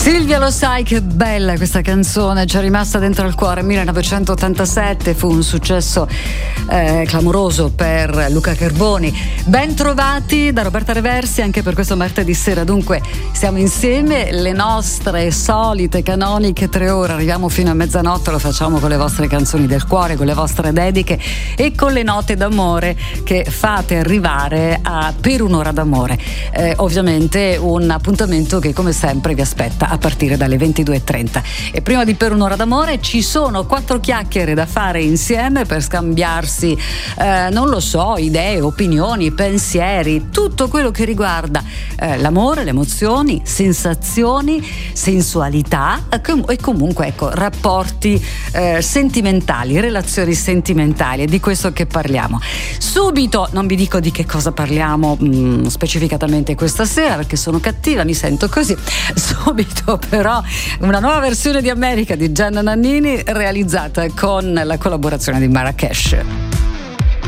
Silvia, lo sai che bella questa canzone, ci è rimasta dentro al cuore. 1987 fu un successo clamoroso per Luca Carboni. Ben trovati da Roberta Reversi anche per questo martedì sera. Dunque siamo insieme, le nostre solite canoniche 3 ore, arriviamo fino a mezzanotte, lo facciamo con le vostre canzoni del cuore, con le vostre dediche e con le note d'amore che fate arrivare a Per un'ora d'amore. Ovviamente un appuntamento che come sempre vi aspetta a partire dalle 22:30. E prima di Per un'ora d'amore ci sono 4 chiacchiere da fare insieme per scambiarsi non lo so, idee, opinioni, pensieri, tutto quello che riguarda l'amore, le emozioni, sensazioni, sensualità e comunque ecco rapporti sentimentali, relazioni sentimentali. È di questo che parliamo. Subito non vi dico di che cosa parliamo specificatamente questa sera perché sono cattiva, mi sento così. Subito però una nuova versione di America di Gianna Nannini realizzata con la collaborazione di Marrakesh.